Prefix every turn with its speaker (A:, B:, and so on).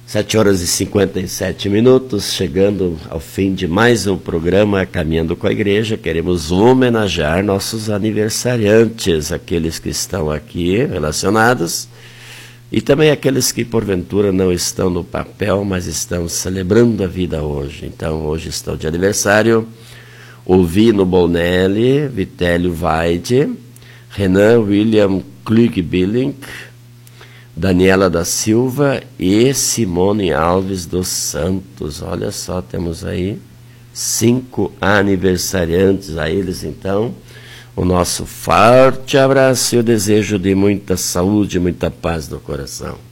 A: 7h57, chegando ao fim de mais um programa Caminhando com a Igreja. Queremos homenagear nossos aniversariantes, aqueles que estão aqui relacionados, e também aqueles que porventura não estão no papel, mas estão celebrando a vida hoje. Então, hoje estão de aniversário Ovino Bonelli, Vitélio Weide, Renan William Klug-Billing, Daniela da Silva e Simone Alves dos Santos. Olha só, temos aí 5 aniversariantes. A eles, então, o nosso forte abraço e o desejo de muita saúde e muita paz no coração.